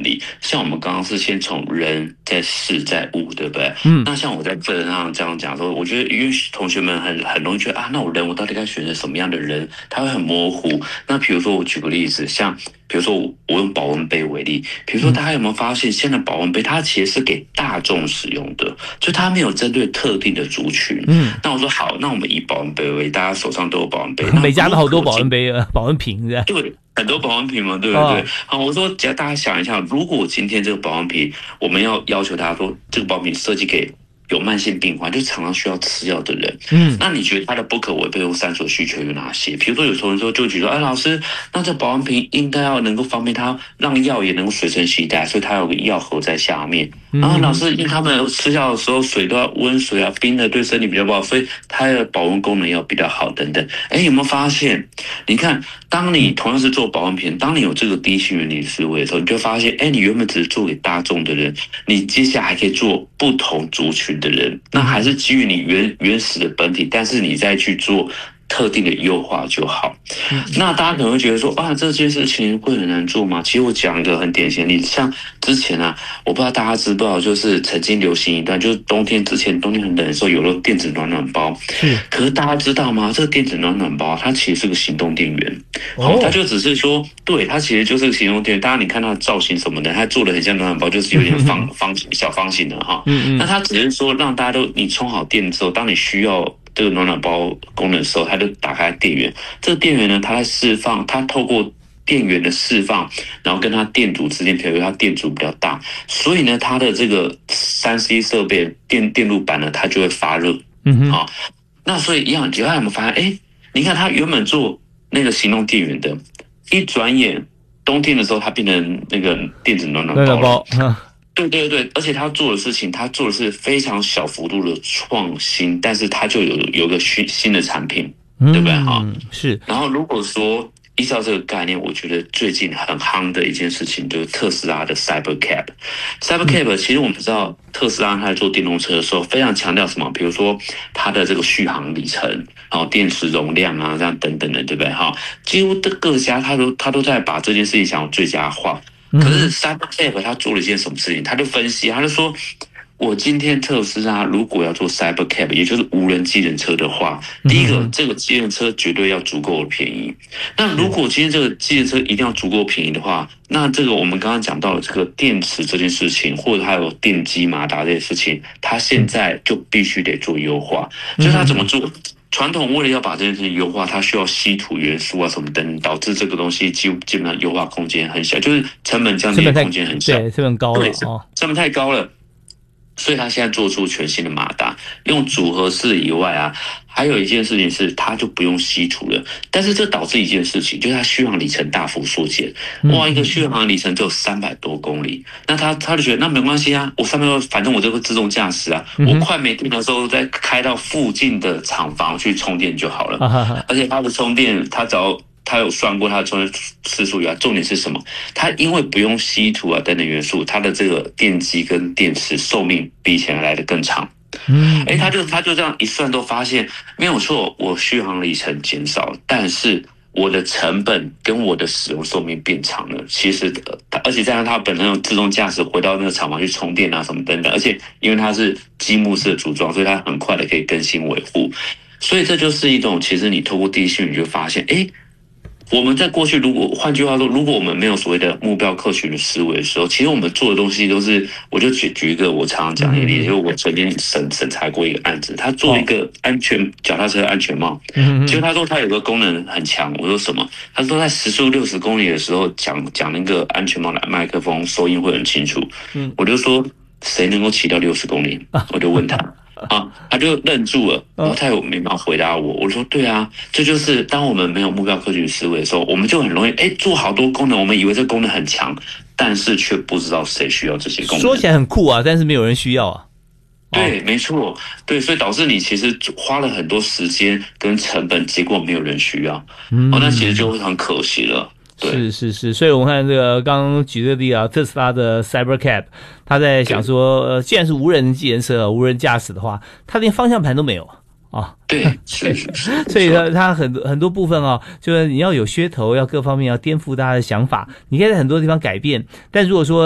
理。像我们刚刚是先从人再事再物，对不对？那像我在课上这样讲说，我觉得因为同学们很容易觉得啊，那我到底该选择什么样的人？他会很模糊。那比如说我举个例子，像比如说我用保温杯为例，比如说大家有没有发现，现在保温杯它其实是给大众使用的，就它没有针对特定的族群。那我说好，那我们以保温杯为例，大家手上都有保温杯， 每家都好多保温杯、保温瓶的。 对，很多保温瓶嘛，对不对？好，我说只要大家想一下，如果今天这个保温瓶，我们要求大家说，这个保温瓶设计给有慢性病患，就常常需要吃药的人，那你觉得他的不可违背用3所需求有哪些？比如说有时候就举说，哎，老师，那这保温瓶应该要能够方便他让药也能够随身携带，所以他有个药盒在下面。然后老师，因为他们吃药的时候水都要温水啊，冰的对身体比较不好，所以它的保温功能要比较好等等。哎，有没有发现？你看，当你同样是做保温瓶，当你有这个低性原理思维的时候，你就发现，哎，你原本只是做给大众的人，你接下来还可以做不同族群的人，那还是基于你原始的本体，但是你再去做特定的优化就好。那大家可能会觉得说，啊，这件事情会很难做吗？其实我讲一个很典型的例子，像之前啊，我不知道大家知不知道，就是曾经流行一段，就是冬天很冷的时候，有了电子暖暖包。可是大家知道吗？这个电子暖暖包它其实是个行动电源。它就只是说，对，它其实就是个行动电源。大家你看它的造型什么的，它做的很像暖暖包，就是有点小方形的哈。那它只是说让大家你充好电之后，当你需要这个暖暖包功能的时候，它就打开电源。这个电源呢，它在释放，它透过电源的释放，然后跟它电阻之间，比如它电阻比较大，所以呢，它的这个3C 设备电路板呢，它就会发热。那所以一样，大家有没有发现？哎，你看它原本做那个行动电源的，一转眼冬天的时候，它变成那个电子暖暖包了。对，而且他做的事情，他做的是非常小幅度的创新，但是他就有个新的产品，对不对？ 是。 然后如果说依照这个概念，我觉得最近很夯的一件事情就是特斯拉的 Cybercab。Cybercab 其实我们知道，特斯拉它在做电动车的时候非常强调什么？比如说它的这个续航里程，然后电池容量啊，这样等等的，对不对？几乎的各家他都在把这件事情想要最佳化。可是 Cybercab 他做了一件什么事情？他就分析，他就说，我今天特斯拉如果要做 Cybercab， 也就是无人机人车的话，第一个，这个机人车绝对要足够的便宜。那如果今天这个机人车一定要足够便宜的话，那这个我们刚刚讲到的这个电池这件事情，或者还有电机马达这件事情，它现在就必须得做优化。就是它怎么做？传统为了要把这件事情优化，它需要稀土元素啊什么等，导致这个东西基本上优化空间很小，就是成本降低的空间很小， 对，成本高了， 成本太高了。所以他现在做出全新的马达，用组合式以外啊，还有一件事情是，它就不用稀土了。但是这导致一件事情，就是它续航里程大幅缩减。哇，一个续航里程只有300多公里，那他就觉得那没关系啊，我300多，反正我这个自动驾驶啊，我快没电的时候再开到附近的厂房去充电就好了。而且它的充电，他有算过它的充电次数以外，重点是什么？它因为不用稀土啊等等元素，它的这个电机跟电池寿命比以前来的更长。他就这样一算都发现没有错，我续航里程减少，但是我的成本跟我的使用寿命变长了。其实而且加上它本身有自动驾驶回到那个厂房去充电啊什么等等，而且因为它是积木式的组装，所以它很快的可以更新维护。所以这就是一种，其实你透过第一性，你就发现，我们在过去，换句话说，如果我们没有所谓的目标客群的思维的时候，其实我们做的东西都是，我就举一个我常常讲的例子，就是我曾经审查过一个案子，他做一个脚踏车安全帽，结果他说他有个功能很强，我说什么？他说在时速60公里的时候讲那个安全帽的麦克风收音会很清楚，我就说谁能够骑到60公里？我就问他。他就愣住了，然后他也没办法回答我。我说对啊，这就是当我们没有目标客群思维的时候，我们就很容易做好多功能，我们以为这功能很强，但是却不知道谁需要这些功能。 说起来很酷啊，但是没有人需要啊。 对，没错，对，所以导致你其实花了很多时间跟成本，结果没有人需要，那其实就会很可惜了。 是，所以我们看这个刚刚举这个例啊，特斯拉的 Cybercab， 他在想说，既然是无人机人车、无人驾驶的话，他连方向盘都没有啊。 对，是， 所以它很多部分就是你要有噱头，要各方面要颠覆大家的想法，你可以在很多地方改变，但如果说